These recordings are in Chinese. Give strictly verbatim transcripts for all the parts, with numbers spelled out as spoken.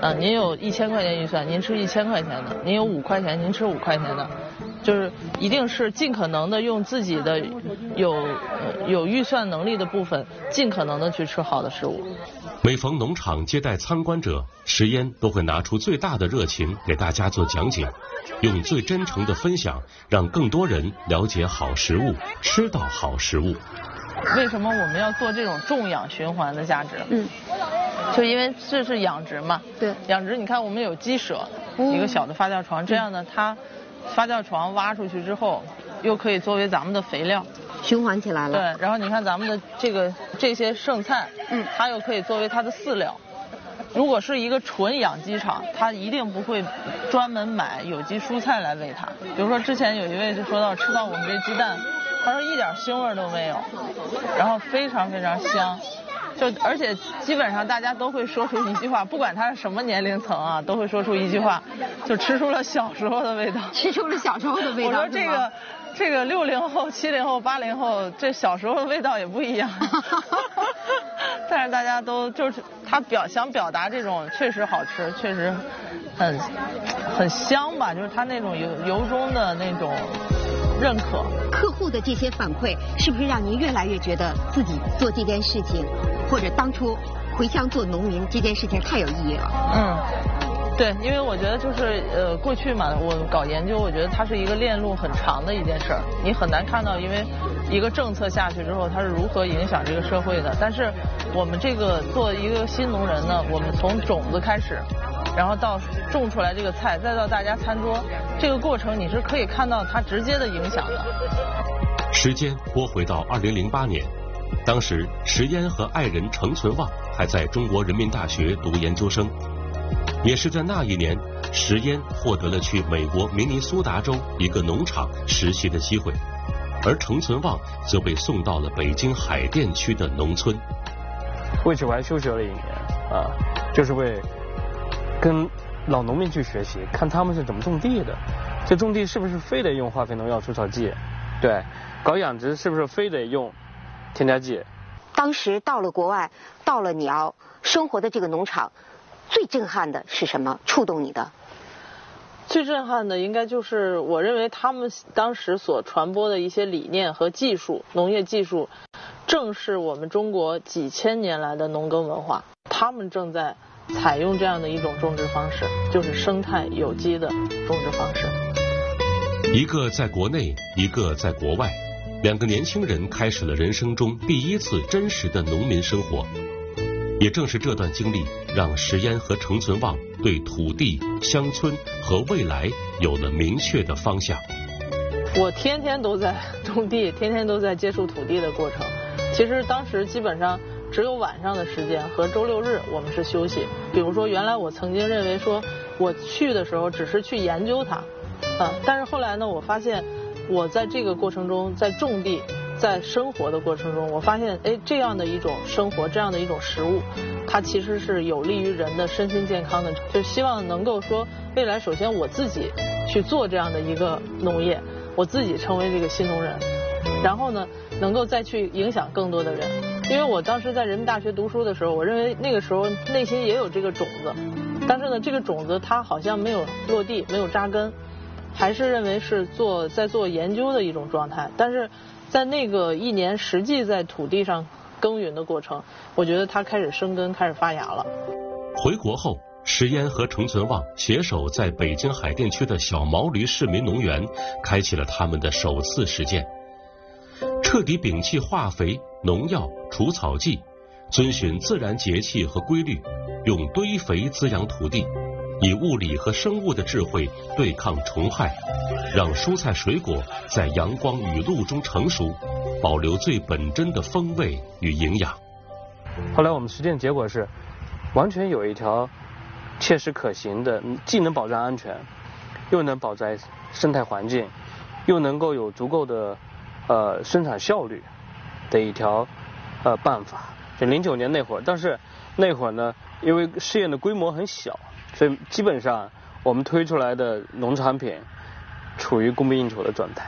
啊，您有一千块钱预算，您吃一千块钱的；您有五块钱，您吃五块钱的。就是一定是尽可能的用自己的有、呃、有预算能力的部分，尽可能的去吃好的食物。 每逢农场接待参观者，石嫣都会拿出最大的热情给大家做讲解，用最真诚的分享，让更多人了解好食物，吃到好食物。 为什么我们要做这种种养循环的价值？ 嗯， 就因为这是养殖嘛。 对， 养殖你看我们有鸡舍，嗯、一个小的发酵床，这样呢它。发酵床挖出去之后，又可以作为咱们的肥料， 循环起来了。 对，然后你看咱们的这个这些剩菜， 嗯， 它又可以作为它的饲料。如果是一个纯养鸡场，它一定不会专门买有机蔬菜来喂它。比如说之前有一位就说到吃到我们这鸡蛋，他说一点腥味都没有，然后非常非常香。就而且基本上大家都会说出一句话，不管他是什么年龄层啊，都会说出一句话，就吃出了小时候的味道。 吃出了小时候的味道。 我说这个这个六零后、七零后、八零后，这小时候的味道也不一样。但是大家都就是他表想表达这种确实好吃，确实很很香吧，就是他那种由由衷的那种认可。 客户的这些反馈，是不是让您越来越觉得自己做这件事情，或者当初回乡做农民这件事情太有意义了？ 嗯，对，因为我觉得就是呃过去嘛，我搞研究，我觉得它是一个链路很长的一件事儿，你很难看到，因为一个政策下去之后，它是如何影响这个社会的。但是我们这个做一个新农人呢，我们从种子开始。然后到种出来这个菜，再到大家餐桌，这个过程你是可以看到它直接的影响的。 时间拨回到二零零八年，当时石嫣和爱人程存旺还在中国人民大学读研究生。也是在那一年，石嫣获得了去美国明尼苏达州一个农场实习的机会，而程存旺则被送到了北京海淀区的农村。 为此我还休学了一年啊，就是为跟老农民去学习，看他们是怎么种地的。这种地是不是非得用化肥、农药、除草剂？对，搞养殖是不是非得用添加剂？ 当时到了国外，到了你要生活的这个农场，最震撼的是什么？触动你的？ 最震撼的应该就是我认为他们当时所传播的一些理念和技术，农业技术，正是我们中国几千年来的农耕文化，他们正在采用这样的一种种植方式，就是生态有机的种植方式。 一个在国内，一个在国外，两个年轻人开始了人生中第一次真实的农民生活。也正是这段经历，让石嫣和程存旺对土地、乡村和未来有了明确的方向。 我天天都在种地，天天都在接触土地的过程。其实当时基本上只有晚上的时间和周六日我们是休息。比如说原来我曾经认为说我去的时候只是去研究它啊，但是后来呢，我发现我在这个过程中，在种地，在生活的过程中，我发现哎，这样的一种生活，这样的一种食物，它其实是有利于人的身心健康的。就希望能够说未来首先我自己去做这样的一个农业，我自己成为这个新农人，然后呢能够再去影响更多的人。因为我当时在人民大学读书的时候，我认为那个时候内心也有这个种子，但是呢这个种子它好像没有落地，没有扎根，还是认为是做在做研究的一种状态。但是在那个一年实际在土地上耕耘的过程，我觉得它开始生根，开始发芽了。 回国后，石嫣和程存旺携手在北京海淀区的小毛驴市民农园开启了他们的首次实践，彻底摒弃化肥、农药、除草剂，遵循自然节气和规律，用堆肥滋养土地，以物理和生物的智慧对抗虫害，让蔬菜水果在阳光雨露中成熟，保留最本真的风味与营养。 后来我们实践结果是完全有一条切实可行的，既能保障安全，又能保在生态环境，又能够有足够的呃生产效率的一条呃办法。就零九年那会儿，但是那会儿呢，因为试验的规模很小，所以基本上我们推出来的农产品处于供不应求的状态。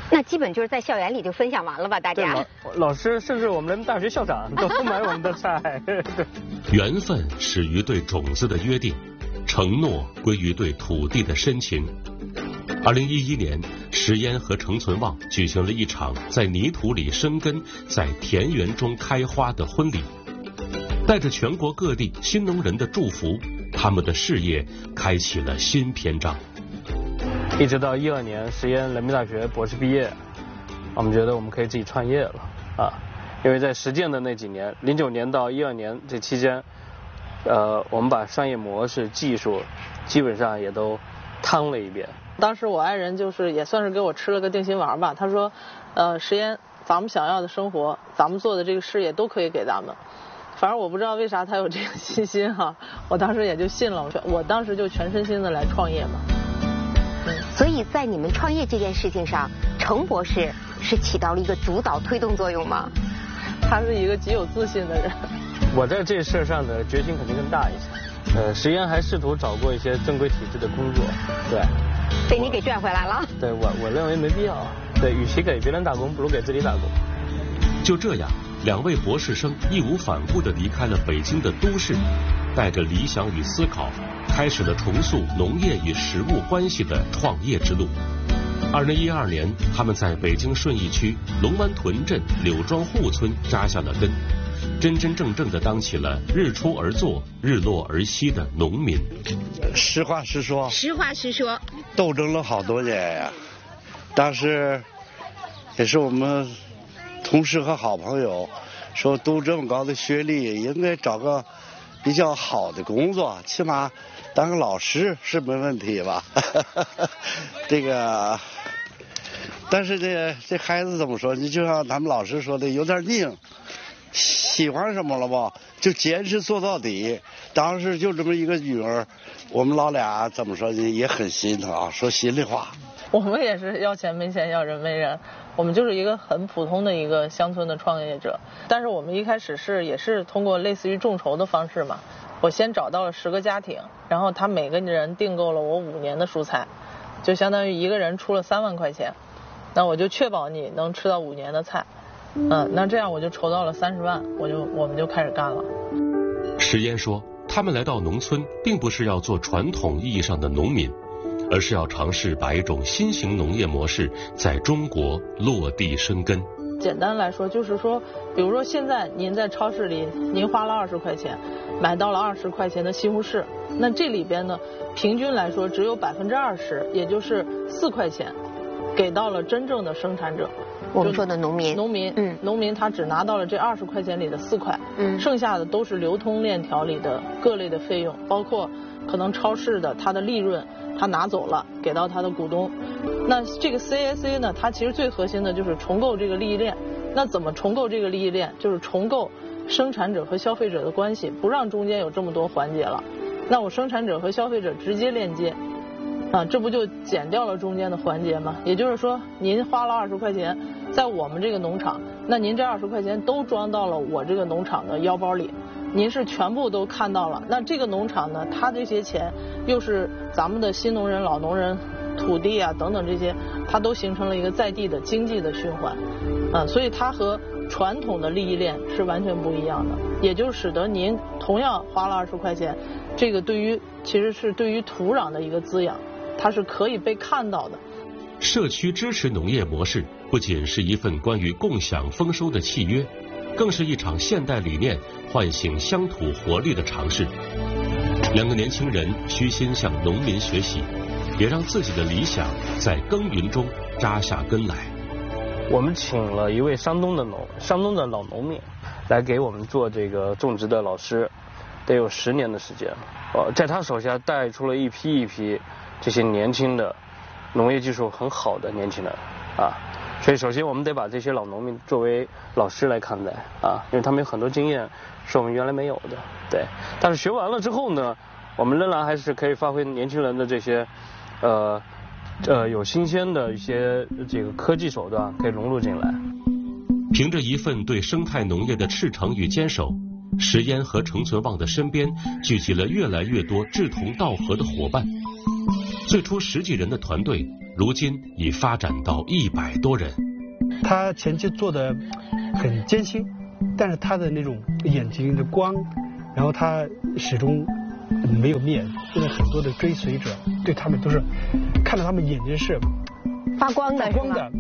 那基本就是在校园里就分享完了吧，大家。 对，老老师甚至我们大学校长都买我们的菜。 缘分始于对种子的约定，承诺归于对土地的深情。二零一一年，石嫣和程存旺举行了一场在泥土里生根、在田园中开花的婚礼。带着全国各地新农人的祝福，他们的事业开启了新篇章。 一直到一二年，石嫣人民大学博士毕业，我们觉得我们可以自己创业了啊！因为在实践的那几年，零九年到一二年这期间，呃，我们把商业模式、技术基本上也都趟了一遍。 当时我爱人就是也算是给我吃了个定心丸吧，他说，呃，石嫣，咱们想要的生活，咱们做的这个事业都可以给咱们。反正我不知道为啥他有这个信心哈、啊，我当时也就信了，我当时就全身心的来创业嘛。 所以在你们创业这件事情上，程博士是起到了一个主导推动作用吗？ 他是一个极有自信的人。 我在这事上的决心肯定更大一些。呃，石嫣还试图找过一些正规体制的工作，对。 被你给赚回来了。 对我，我认为没必要。对，与其给别人打工，不如给自己打工。 就这样，两位博士生义无反顾地离开了北京的都市，带着理想与思考，开始了重塑农业与食物关系的创业之路。二零一二年，他们在北京顺义区龙湾屯镇柳庄户村扎下了根，真真正正地当起了日出而作、日落而息的农民。 实话实说， 实话实说， 斗争了好多年呀。当时也是我们同事和好朋友说，读这么高的学历，应该找个比较好的工作，起码当个老师是没问题吧。这个，但是这这孩子怎么说？你就像他们老师说的，有点拧。喜欢什么了吧，就坚持做到底。当时就这么一个女儿，我们老俩怎么说呢，也很心疼啊，说心里话。 我们也是要钱没钱，要人没人，我们就是一个很普通的一个乡村的创业者。但是我们一开始是也是通过类似于众筹的方式嘛，我先找到了十个家庭，然后他每个人订购了我五年的蔬菜，就相当于一个人出了三万块钱，那我就确保你能吃到五年的菜。嗯，那这样我就筹到了三十万，我就我们就开始干了。 石嫣说，他们来到农村，并不是要做传统意义上的农民，而是要尝试把一种新型农业模式在中国落地生根。 简单来说，就是说，比如说现在您在超市里，您花了二十块钱，买到了二十块钱的西红柿，那这里边呢，平均来说只有百分之二十，也就是四块钱，给到了真正的生产者。 我们说的农民， 农民，嗯，农民他只拿到了这二十块钱里的四块，嗯，剩下的都是流通链条里的各类的费用，包括可能超市的它的利润，他拿走了，给到他的股东。那这个 C S A 呢，它其实最核心的就是重构这个利益链。那怎么重构这个利益链？就是重构生产者和消费者的关系，不让中间有这么多环节了。那我生产者和消费者直接链接。啊，这不就减掉了中间的环节吗？也就是说，您花了二十块钱，在我们这个农场，那您这二十块钱都装到了我这个农场的腰包里，您是全部都看到了。那这个农场呢，它这些钱又是咱们的新农人、老农人、土地啊等等这些，它都形成了一个在地的经济的循环，啊，所以它和传统的利益链是完全不一样的，也就使得您同样花了二十块钱，这个对于其实是对于土壤的一个滋养。它是可以被看到的。 社区支持农业模式不仅是一份关于共享丰收的契约，更是一场现代理念唤醒乡土活力的尝试。两个年轻人虚心向农民学习，也让自己的理想在耕耘中扎下根来。 我们请了一位山东的农山东的老农民来给我们做这个种植的老师，得有十年的时间。呃，在他手下带出了一批一批这些年轻的农业技术很好的年轻人啊，所以首先我们得把这些老农民作为老师来看待啊，因为他们有很多经验是我们原来没有的，对。但是学完了之后呢，我们仍然还是可以发挥年轻人的这些呃呃有新鲜的一些这个科技手段可以融入进来。 凭着一份对生态农业的赤诚与坚守，石嫣和程存旺的身边聚集了越来越多志同道合的伙伴。 最初十几人的团队，如今已发展到一百多人。 他前期做的很艰辛，但是他的那种眼睛的光，然后他始终没有灭。现在很多的追随者对他们都是看到他们眼睛是发光的， 发光的。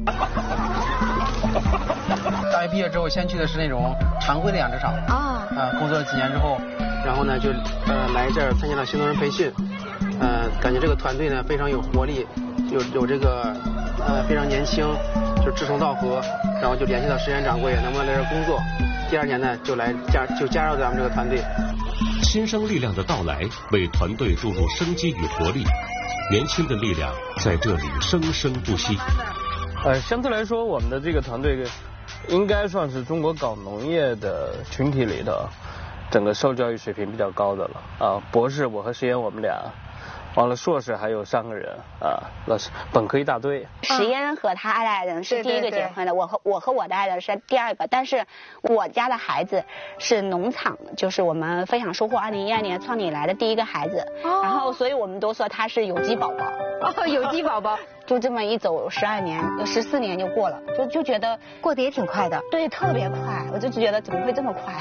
大学毕业之后，先去的是那种常规的养殖场啊，呃，工作了几年之后，然后呢就呃来这儿参加了新农人培训，呃，感觉这个团队呢非常有活力，有有这个呃非常年轻，就志同道合，然后就联系到石岩掌柜能不能来这儿工作。第二年呢就来加就加入咱们这个团队。 新生力量的到来为团队注入生机与活力，年轻的力量在这里生生不息。 呃，相对来说，我们的这个团队应该算是中国搞农业的群体里头，整个受教育水平比较高的了啊。博士，我和石岩我们俩，完了硕士还有三个人啊，老师本科一大堆。 石岩和他爱人是第一个结婚的，我和我和我的爱人是第二个。但是我家的孩子是农场，就是我们分享收获二零一二年创立以来的第一个孩子，哦、然后所以我们都说他是有机宝宝。 哦，有机宝宝， 就这么一走十二年，十四年就过了，就就觉得过得也挺快的。 对，特别快，我就觉得怎么会这么快？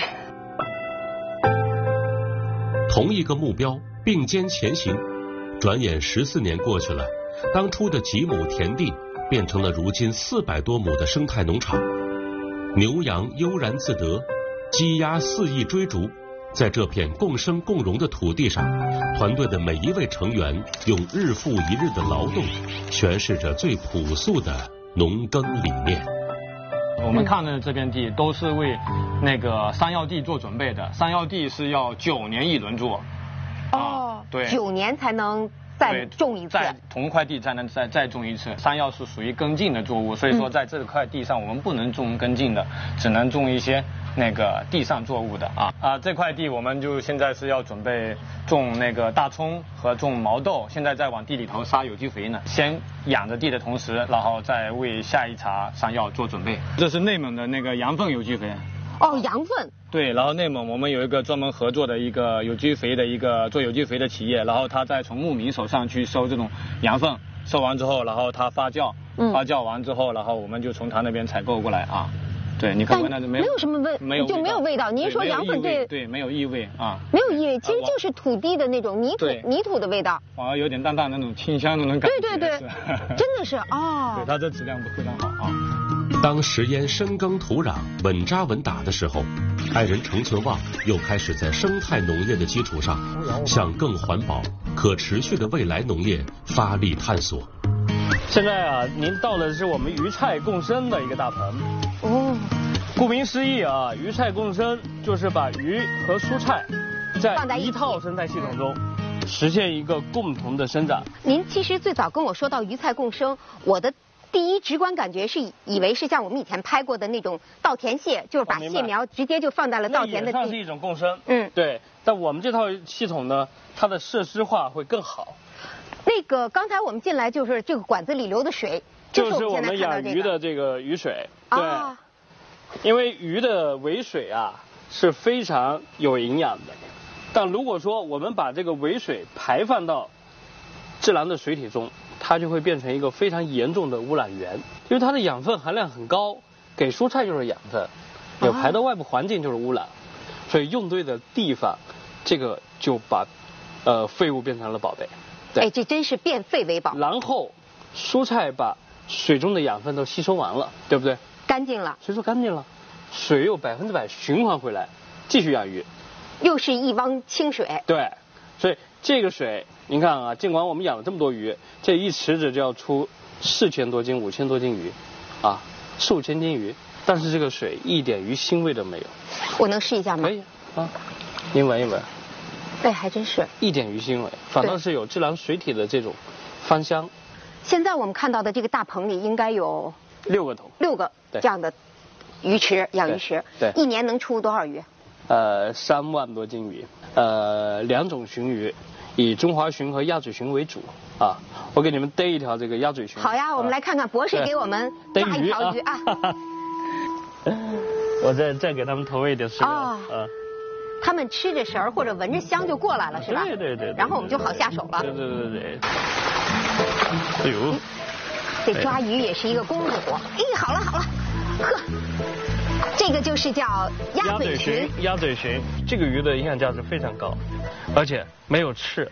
同一个目标，并肩前行。转眼十四年过去了，当初的几亩田地变成了如今四百多亩的生态农场，牛羊悠然自得，鸡鸭肆意追逐。在这片共生共荣的土地上，团队的每一位成员用日复一日的劳动，诠释着最朴素的农耕理念。 我们看的这片地都是为那个山药地做准备的，山药地是要九年一轮作。 哦， 对， 九年才能再种一次， 在同一块地才能再再种一次。山药是属于根茎的作物，所以说在这块地上我们不能种根茎的，只能种一些那个地上作物的啊啊！这块地我们就现在是要准备种那个大葱和种毛豆，现在在往地里头撒有机肥呢。先养着地的同时，然后再为下一茬山药做准备。这是内蒙的那个羊粪有机肥。 哦，羊粪。 对，然后内蒙我们有一个专门合作的一个有机肥的一个做有机肥的企业，然后他再从牧民手上去收这种羊粪，收完之后，然后他发酵，嗯、发酵完之后，然后我们就从他那边采购过来啊。对，你看闻到没有？ 没有什么味， 没有就没有味道。您说羊粪对对没有异味啊？ 没有异味，其实就是土地的那种泥土泥土的味道， 反而有点淡淡的那种清香那种感觉。 对对对，真的是哦。 对，它这质量非常好啊。 当石烟深耕土壤、稳扎稳打的时候，爱人程存旺又开始在生态农业的基础上，向更环保、可持续的未来农业发力探索。 现在啊，您到的是我们鱼菜共生的一个大棚。哦，顾名思义啊，鱼菜共生就是把鱼和蔬菜在一套生态系统中实现一个共同的生长。 您其实最早跟我说到鱼菜共生，我的第一直观感觉是以为是像我们以前拍过的那种稻田蟹，就是把蟹苗直接就放在了稻田的地。 那也算是一种共生。 嗯， 对。但我们这套系统呢，它的设施化会更好。 那个刚才我们进来就是这个管子里流的水， 就是我们养鱼的这个鱼水。对。啊，因为鱼的尾水啊是非常有营养的，但如果说我们把这个尾水排放到自然的水体中，它就会变成一个非常严重的污染源，因为它的养分含量很高，给蔬菜就是养分，有排到外部环境就是污染，所以用对的地方，这个就把呃废物变成了宝贝。 哎，这真是变废为宝。 然后蔬菜把水中的养分都吸收完了，对不对？ 干净了， 所以说干净了，水又百分之百循环回来，继续养鱼， 又是一汪清水。 对，所以这个水，您看啊，尽管我们养了这么多鱼，这一池子就要出四千多斤、五千多斤鱼，啊，四五千斤鱼，但是这个水一点鱼腥味都没有。 我能试一下吗？ 可以啊，您闻一闻。 对，还真是一点鱼腥味，反倒是有自然水体的这种芳香。 现在我们看到的这个大棚里应该有六个桶， 六个这样的鱼池，养鱼池。 对， 一年能出多少鱼？ 呃，三万多斤鱼。呃，两种鲟鱼，以中华鲟和鸭嘴鲟为主啊。我给你们逮一条这个鸭嘴鲟。 好呀，我们来看看博士给我们抓一条鱼啊。 我再再给他们投喂一点饲料啊。 他们吃着食儿或者闻着香就过来了，是吧？ 对对 对, 对。 然后我们就好下手了。 对对对对。哎呦， 这抓鱼也是一个功夫活。哎，好了好了，呵，这个就是叫鸭嘴鲟。 鸭嘴鲟，这个鱼的营养价值非常高，而且没有刺，